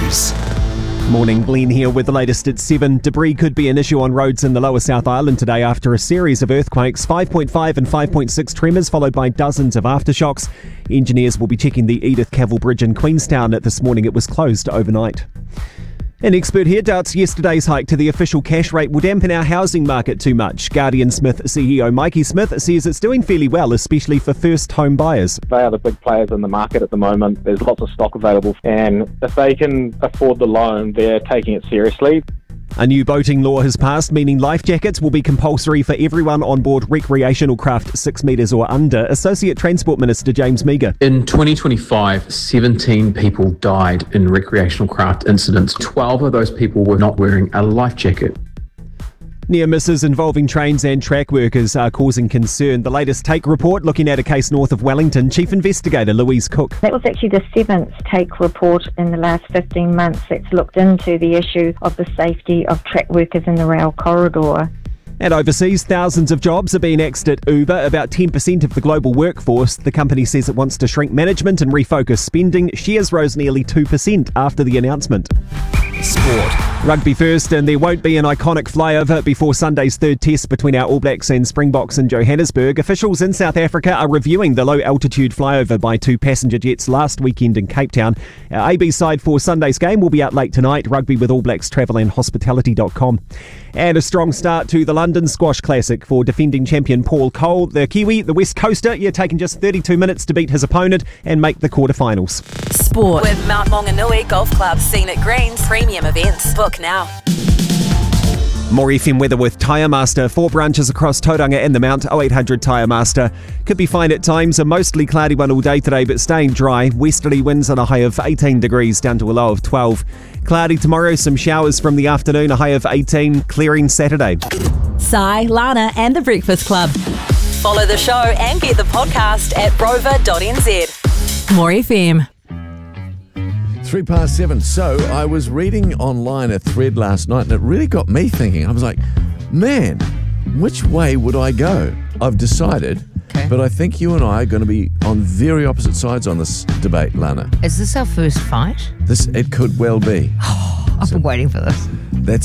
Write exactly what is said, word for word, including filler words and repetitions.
News. Morning, Glenn here with the latest at seven. Debris could be an issue on roads in the lower South Island today after a series of earthquakes, five point five and five point six tremors, followed by dozens of aftershocks. Engineers will be checking the Edith Cavell Bridge in Queenstown. This morning it was closed overnight. An expert here doubts yesterday's hike to the official cash rate will dampen our housing market too much. Guardian Smith C E O Mikey Smith says it's doing fairly well, especially for first home buyers. They are the big players in the market at the moment. There's lots of stock available, and if they can afford the loan, they're taking it seriously. A new boating law has passed, meaning life jackets will be compulsory for everyone on board recreational craft six metres or under. Associate Transport Minister James Meagher. In twenty twenty-five, seventeen people died in recreational craft incidents. twelve of those people were not wearing a life jacket. Near misses involving trains and track workers are causing concern. The latest Take report looking at a case north of Wellington. Chief Investigator Louise Cook. That was actually the seventh Take report in the last fifteen months that's looked into the issue of the safety of track workers in the rail corridor. And overseas, thousands of jobs are being axed at Uber, about ten percent of the global workforce. The company says it wants to shrink management and refocus spending. Shares rose nearly two percent after the announcement. Sport. Rugby first, and there won't be an iconic flyover before Sunday's third test between our All Blacks and Springboks in Johannesburg. Officials in South Africa are reviewing the low-altitude flyover by two passenger jets last weekend in Cape Town. Our A B side for Sunday's game will be out late tonight. Rugby with All Blacks Travel and Hospitality dot com. And a strong start to the London Squash Classic for defending champion Paul Cole. The Kiwi, the West Coaster, yeah, taking just thirty-two minutes to beat his opponent and make the quarterfinals. Sport. With Mount Maunganui Golf Club, Scenic Greens, premium events. Book now. More F M weather with Tyre Master. Four branches across Tauranga and the Mount. oh eight hundred Tyre Master. Could be fine at times. A mostly cloudy one all day today, but staying dry. Westerly winds on a high of eighteen degrees down to a low of twelve. Cloudy tomorrow. Some showers from the afternoon. A high of eighteen. Clearing Saturday. Sai, Lana and The Breakfast Club. Follow the show and get the podcast at rover dot n z. More F M. Three past seven. So I was reading online a thread last night and it really got me thinking. I was like, man, which way would I go? I've decided, Okay. but I think you and I are going to be on very opposite sides on this debate, Lana. Is this our first fight? This It could well be. I've been waiting for this.